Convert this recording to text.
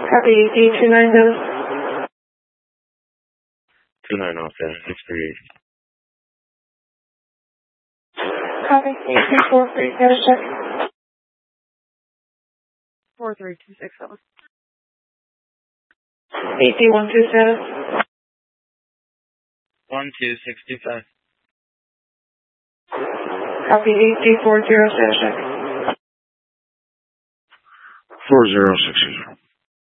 Copy 18290. 29 off there, 638. Copy 82430. 43267. 82127. 12625. Copy 82406. 4060.